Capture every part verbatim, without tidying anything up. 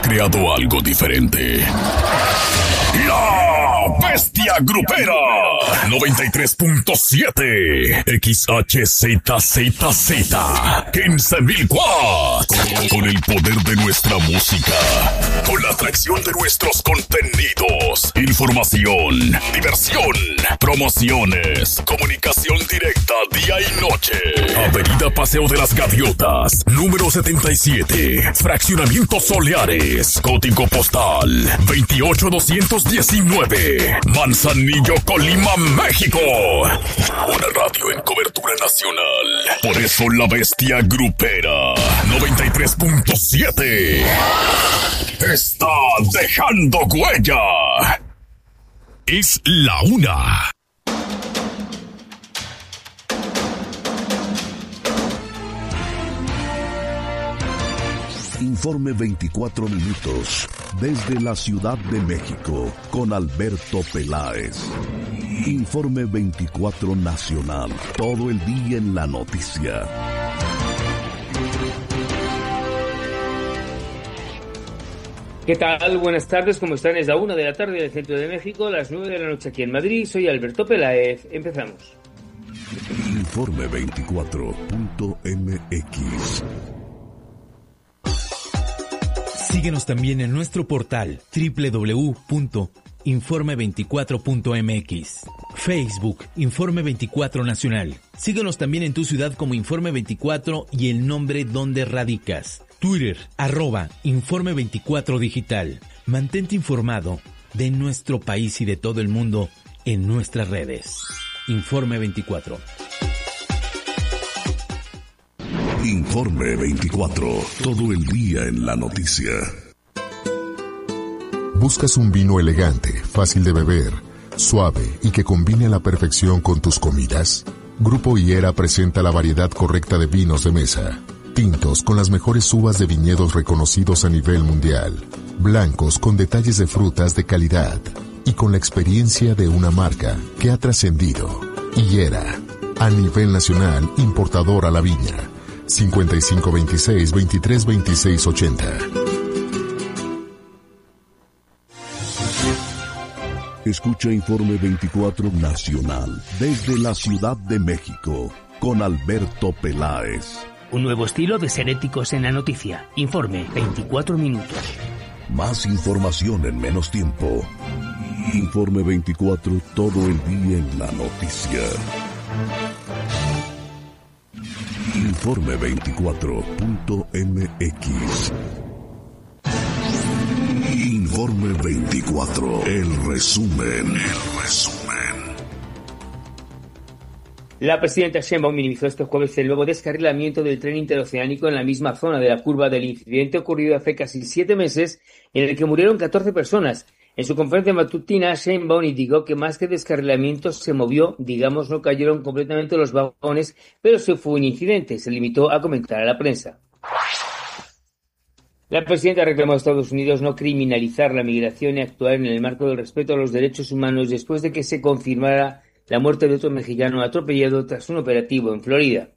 creado algo diferente. La Bestia Grupera noventa y tres punto siete X H Z Z Z quince mil watts. Con el poder de nuestra música, con la atracción de nuestros contenidos, información, diversión, promociones, comunicación directa día y noche. Avenida Paseo de las Gaviotas, número setenta y siete, Fraccionamiento Soleares, código postal veintiocho doscientos diecinueve, Manzanillo, Colima, México. Una radio en cobertura nacional. Por eso la Bestia Grupera noventa y tres punto siete está dejando huella. Es la una. Informe veinticuatro minutos desde la Ciudad de México con Alberto Peláez. Informe veinticuatro Nacional, todo el día en la noticia. ¿Qué tal? Buenas tardes, ¿cómo están? Es la una de la tarde del centro de México, las nueve de la noche aquí en Madrid. Soy Alberto Peláez. Empezamos. Informe veinticuatro punto m x. Síguenos también en nuestro portal doble u doble u doble u punto informe veinticuatro punto m x. Facebook, Informe veinticuatro Nacional. Síguenos también en tu ciudad como Informe veinticuatro y el nombre donde radicas. Twitter, arroba Informe veinticuatro Digital. Mantente informado de nuestro país y de todo el mundo en nuestras redes. Informe veinticuatro. Informe veinticuatro, todo el día en la noticia. ¿Buscas un vino elegante, fácil de beber, suave y que combine a la perfección con tus comidas? Grupo Higuera presenta la variedad correcta de vinos de mesa. Tintos con las mejores uvas de viñedos reconocidos a nivel mundial. Blancos con detalles de frutas de calidad. Y con la experiencia de una marca que ha trascendido. Higuera, a nivel nacional, importador a la viña. cincuenta y cinco veintiséis veintitrés veintiséis ochenta. Escucha Informe veinticuatro Nacional desde la Ciudad de México con Alberto Peláez. Un nuevo estilo de ser éticos en la noticia. Informe veinticuatro minutos. Más información en menos tiempo. Informe veinticuatro, todo el día en la noticia. Informe veinticuatro punto m x. Informe veinticuatro, el resumen, el resumen. La presidenta Sheinbaum minimizó este jueves el nuevo descarrilamiento del tren interoceánico en la misma zona de la curva del incidente ocurrido hace casi siete meses, en el que murieron catorce personas. En su conferencia matutina, Sheinbaum indicó que más que descarrilamiento se movió, digamos, no cayeron completamente los vagones, pero sí fue un incidente, se limitó a comentar a la prensa. La presidenta reclamó a Estados Unidos no criminalizar la migración y actuar en el marco del respeto a los derechos humanos después de que se confirmara la muerte de otro mexicano atropellado tras un operativo en Florida.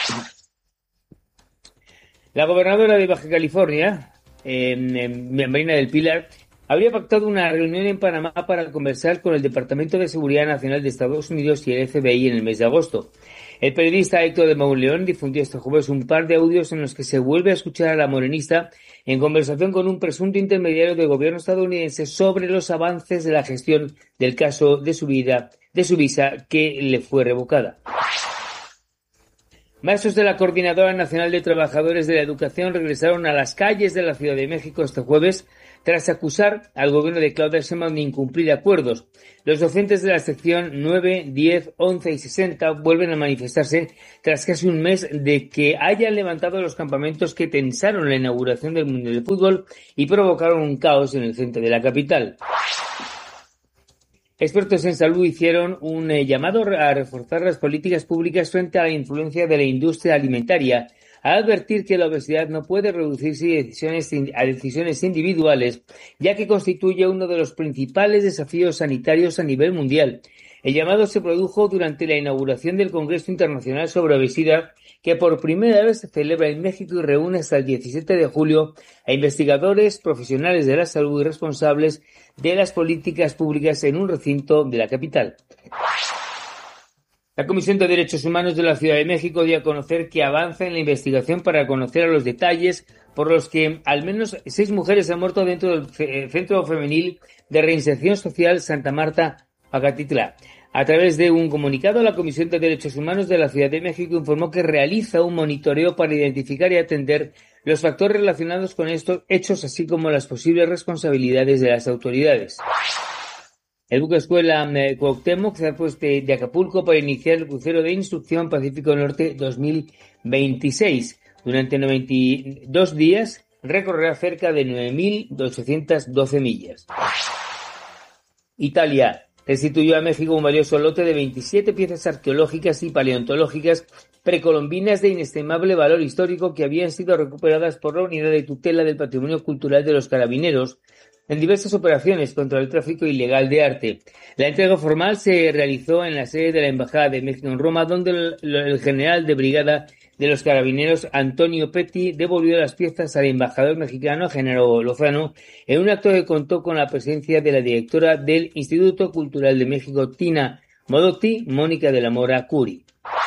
La gobernadora de Baja California, eh, Marina del Pilar, habría pactado una reunión en Panamá para conversar con el Departamento de Seguridad Nacional de Estados Unidos y el F B I en el mes de agosto. El periodista Héctor de Mauleón difundió este jueves un par de audios en los que se vuelve a escuchar a la morenista en conversación con un presunto intermediario del gobierno estadounidense sobre los avances de la gestión del caso de su vida, de su visa que le fue revocada. Maestros de la Coordinadora Nacional de Trabajadores de la Educación regresaron a las calles de la Ciudad de México este jueves tras acusar al gobierno de Claudia Sheinbaum de incumplir acuerdos. Los docentes de la sección nueve, diez, once y sesenta vuelven a manifestarse tras casi un mes de que hayan levantado los campamentos que tensaron la inauguración del Mundial de Fútbol y provocaron un caos en el centro de la capital. Expertos en salud hicieron un eh, llamado a reforzar las políticas públicas frente a la influencia de la industria alimentaria, al advertir que la obesidad no puede reducirse a decisiones, a decisiones individuales, ya que constituye uno de los principales desafíos sanitarios a nivel mundial. El llamado se produjo durante la inauguración del Congreso Internacional sobre Obesidad, que por primera vez se celebra en México y reúne hasta el diecisiete de julio a investigadores, profesionales de la salud y responsables de las políticas públicas en un recinto de la capital. La Comisión de Derechos Humanos de la Ciudad de México dio a conocer que avanza en la investigación para conocer a los detalles por los que al menos seis mujeres han muerto dentro del Centro Femenil de Reinserción Social Santa Marta, Acatitla. A través de un comunicado, la Comisión de Derechos Humanos de la Ciudad de México informó que realiza un monitoreo para identificar y atender los factores relacionados con estos hechos, así como las posibles responsabilidades de las autoridades. El buque escuela eh, Cuauhtémoc se ha puesto de Acapulco para iniciar el crucero de instrucción Pacífico Norte dos mil veintiséis. Durante noventa y dos días recorrerá cerca de nueve mil ochocientas doce millas. Italia restituyó a México un valioso lote de veintisiete piezas arqueológicas y paleontológicas precolombinas de inestimable valor histórico que habían sido recuperadas por la Unidad de Tutela del Patrimonio Cultural de los Carabineros en diversas operaciones contra el tráfico ilegal de arte. La entrega formal se realizó en la sede de la Embajada de México en Roma, donde el, el general de brigada de los Carabineros, Antonio Petti, devolvió las piezas al embajador mexicano, Genaro Lozano, en un acto que contó con la presencia de la directora del Instituto Cultural de México, Tina Modotti, Mónica de la Mora Curi.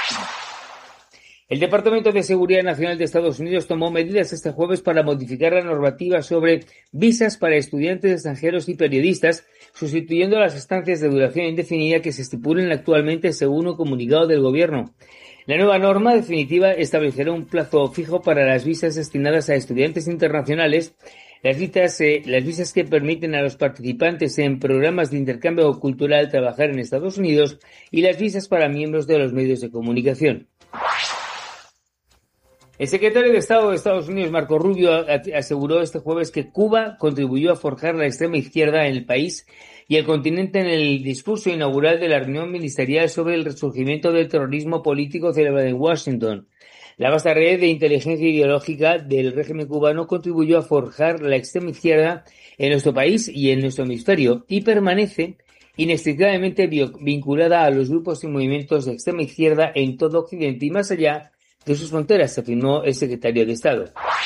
El Departamento de Seguridad Nacional de Estados Unidos tomó medidas este jueves para modificar la normativa sobre visas para estudiantes extranjeros y periodistas, sustituyendo las estancias de duración indefinida que se estipulan actualmente según un comunicado del gobierno. La nueva norma definitiva establecerá un plazo fijo para las visas destinadas a estudiantes internacionales, las visas, eh, las visas que permiten a los participantes en programas de intercambio cultural trabajar en Estados Unidos y las visas para miembros de los medios de comunicación. El secretario de Estado de Estados Unidos, Marco Rubio, aseguró este jueves que Cuba contribuyó a forjar la extrema izquierda en el país y el continente en el discurso inaugural de la reunión ministerial sobre el resurgimiento del terrorismo político celebrada en Washington. La vasta red de inteligencia ideológica del régimen cubano contribuyó a forjar la extrema izquierda en nuestro país y en nuestro hemisferio y permanece inextricablemente vinculada a los grupos y movimientos de extrema izquierda en todo Occidente y más allá de sus fronteras, afirmó el secretario de Estado.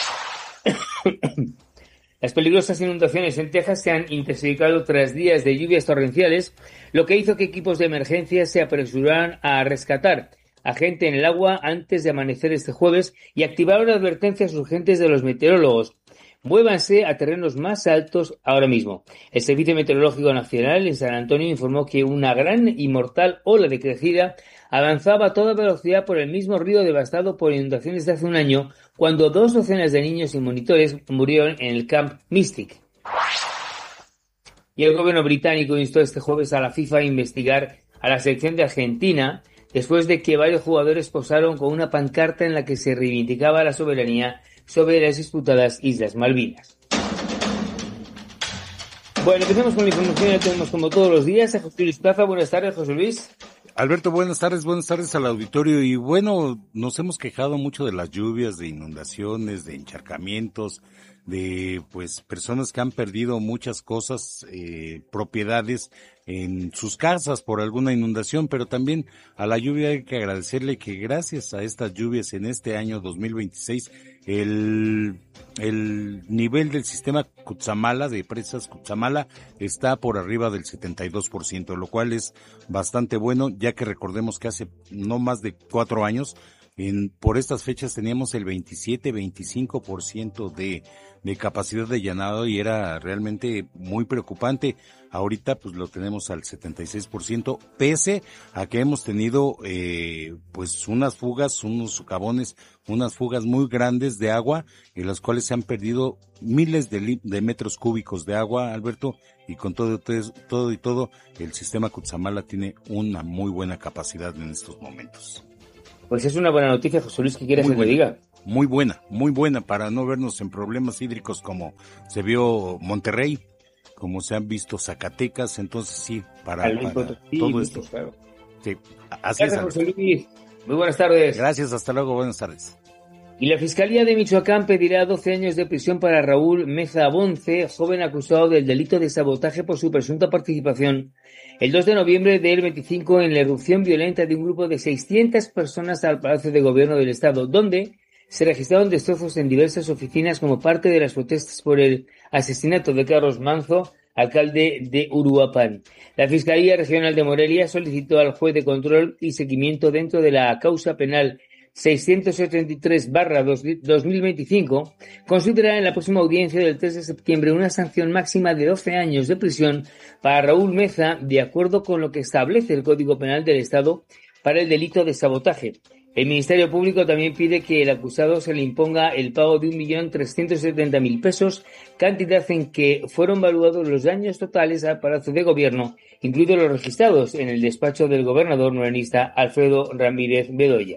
Las peligrosas inundaciones en Texas se han intensificado tras días de lluvias torrenciales, lo que hizo que equipos de emergencia se apresuraran a rescatar a gente en el agua antes de amanecer este jueves y activaron advertencias urgentes de los meteorólogos. Muévanse a terrenos más altos ahora mismo. El Servicio Meteorológico Nacional en San Antonio informó que una gran y mortal ola de crecida avanzaba a toda velocidad por el mismo río devastado por inundaciones de hace un año, cuando dos docenas de niños y monitores murieron en el Camp Mystic. Y el gobierno británico instó este jueves a la FIFA a investigar a la selección de Argentina después de que varios jugadores posaron con una pancarta en la que se reivindicaba la soberanía sobre las disputadas Islas Malvinas. Bueno, empezamos con la información, ya tenemos como todos los días a José Luis Plaza. Buenas tardes, José Luis. Alberto, buenas tardes, buenas tardes al auditorio. Y bueno, nos hemos quejado mucho de las lluvias, de inundaciones, de encharcamientos, de pues personas que han perdido muchas cosas, eh, propiedades en sus casas por alguna inundación, pero también a la lluvia hay que agradecerle que gracias a estas lluvias en este año dos mil veintiséis, el, el nivel del sistema Cutzamala, de presas Cutzamala, está por arriba del setenta y dos por ciento, lo cual es bastante bueno, ya que recordemos que hace no más de cuatro años, en, por estas fechas teníamos el veintisiete, veinticinco por ciento de, de capacidad de llenado y era realmente muy preocupante. Ahorita pues lo tenemos al setenta y seis por ciento, pese a que hemos tenido eh, pues unas fugas, unos socavones, unas fugas muy grandes de agua, en las cuales se han perdido miles de, li- de metros cúbicos de agua, Alberto, y con todo, todo y todo, el sistema Cutzamala tiene una muy buena capacidad en estos momentos. Pues es una buena noticia, José Luis, ¿qué quieres que te diga? Muy buena, muy buena para no vernos en problemas hídricos como se vio Monterrey, como se han visto Zacatecas, entonces sí, para, para sí, todo esto. Claro. Sí, así Gracias, es. José Luis. Muy buenas tardes. Gracias, hasta luego, buenas tardes. Y la Fiscalía de Michoacán pedirá doce años de prisión para Raúl Meza Bonce, joven acusado del delito de sabotaje por su presunta participación el dos de noviembre del veinticinco en la irrupción violenta de un grupo de seiscientas personas al Palacio de Gobierno del Estado, donde se registraron destrozos en diversas oficinas como parte de las protestas por el asesinato de Carlos Manzo, alcalde de Uruapan. La Fiscalía Regional de Morelia solicitó al juez de control y seguimiento dentro de la causa penal seiscientos setenta y tres barra dos mil veinticinco considerar en la próxima audiencia del tres de septiembre una sanción máxima de doce años de prisión para Raúl Meza, de acuerdo con lo que establece el Código Penal del Estado para el delito de sabotaje. El Ministerio Público también pide que el acusado se le imponga el pago de un millón trescientos setenta mil pesos, cantidad en que fueron valuados los daños totales al Palacio de Gobierno, incluidos los registrados en el despacho del gobernador morenista Alfredo Ramírez Bedoya.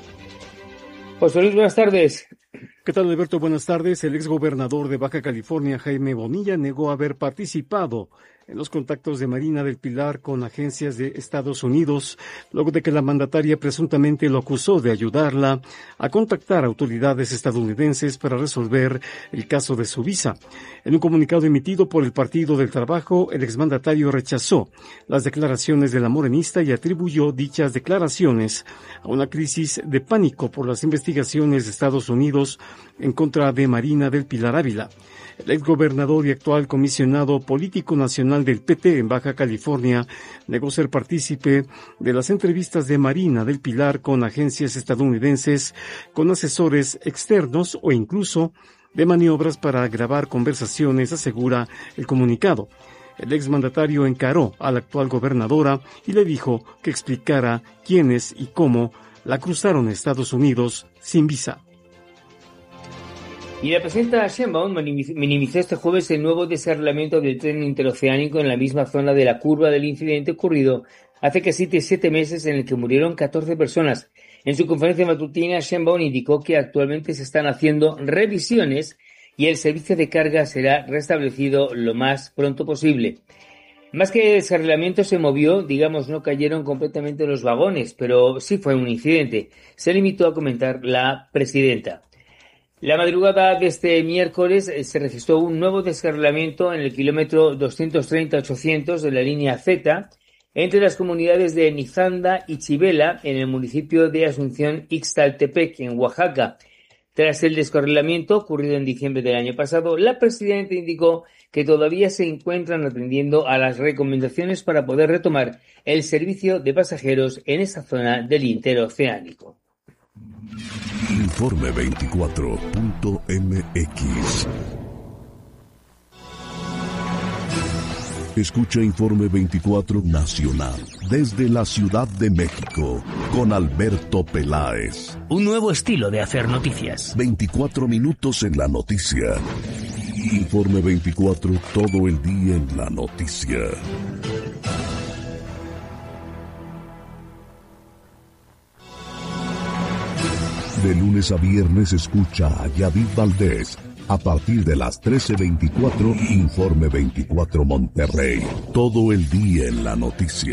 José Luis, buenas tardes. ¿Qué tal, Alberto? Buenas tardes. El exgobernador de Baja California, Jaime Bonilla, negó haber participado en los contactos de Marina del Pilar con agencias de Estados Unidos, luego de que la mandataria presuntamente lo acusó de ayudarla a contactar autoridades estadounidenses para resolver el caso de su visa. En un comunicado emitido por el Partido del Trabajo, el exmandatario rechazó las declaraciones de la morenista y atribuyó dichas declaraciones a una crisis de pánico por las investigaciones de Estados Unidos en contra de Marina del Pilar Ávila. El exgobernador y actual comisionado político nacional del P T en Baja California negó ser partícipe de las entrevistas de Marina del Pilar con agencias estadounidenses, con asesores externos o incluso de maniobras para grabar conversaciones, asegura el comunicado. El exmandatario encaró a la actual gobernadora y le dijo que explicara quiénes y cómo la cruzaron a Estados Unidos sin visa. Y la presidenta Sheinbaum minimizó este jueves el nuevo descarrilamiento del tren interoceánico en la misma zona de la curva del incidente ocurrido hace casi siete meses en el que murieron catorce personas. En su conferencia matutina, Sheinbaum indicó que actualmente se están haciendo revisiones y el servicio de carga será restablecido lo más pronto posible. Más que el descarrilamiento se movió, digamos, no cayeron completamente los vagones, pero sí fue un incidente. Se limitó a comentar la presidenta. La madrugada de este miércoles se registró un nuevo descarrilamiento en el kilómetro doscientos treinta ochocientos de la línea Z entre las comunidades de Nizanda y Chivela en el municipio de Asunción Ixtaltepec, en Oaxaca. Tras el descarrilamiento ocurrido en diciembre del año pasado, la presidenta indicó que todavía se encuentran atendiendo a las recomendaciones para poder retomar el servicio de pasajeros en esa zona del interoceánico. Informe veinticuatro punto m x. Escucha Informe veinticuatro Nacional desde la Ciudad de México con Alberto Peláez. Un nuevo estilo de hacer noticias. veinticuatro minutos en la noticia. Informe veinticuatro, todo el día en la noticia. De lunes a viernes escucha a Yadid Valdés. A partir de las trece veinticuatro, Informe veinticuatro Monterrey. Todo el día en la noticia.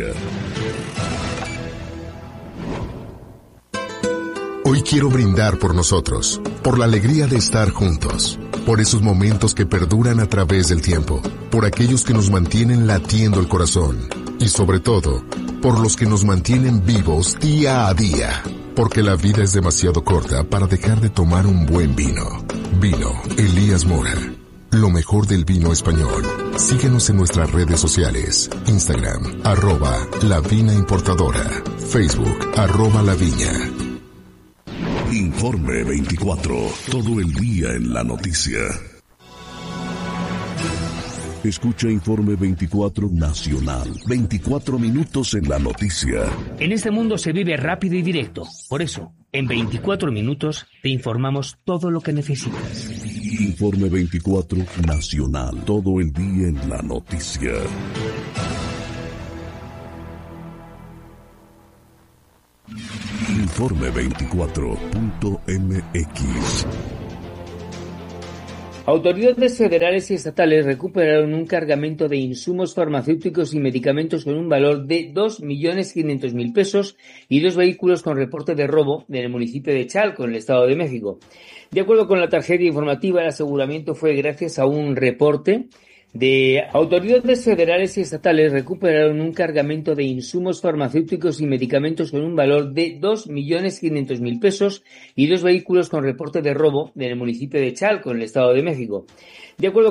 Hoy quiero brindar por nosotros, por la alegría de estar juntos, por esos momentos que perduran a través del tiempo, por aquellos que nos mantienen latiendo el corazón y sobre todo, por los que nos mantienen vivos día a día. Porque la vida es demasiado corta para dejar de tomar un buen vino. Vino Elías Mora. Lo mejor del vino español. Síguenos en nuestras redes sociales. Instagram, arroba La Vina Importadora. Facebook, arroba La Viña. Informe veinticuatro. Todo el día en la noticia. Escucha Informe veinticuatro Nacional. veinticuatro minutos en la noticia. En este mundo se vive rápido y directo. Por eso, en veinticuatro minutos te informamos todo lo que necesitas. Informe veinticuatro Nacional. Todo el día en la noticia. Informe veinticuatro punto m x. Autoridades federales y estatales recuperaron un cargamento de insumos farmacéuticos y medicamentos con un valor de dos millones quinientos mil pesos y dos vehículos con reporte de robo en el municipio de Chalco, en el Estado de México. De acuerdo con la tarjeta informativa, el aseguramiento fue gracias a un reporte de autoridades federales y estatales recuperaron un cargamento de insumos farmacéuticos y medicamentos con un valor de dos millones quinientos mil pesos y dos vehículos con reporte de robo en el municipio de Chalco, en el Estado de México. De acuerdo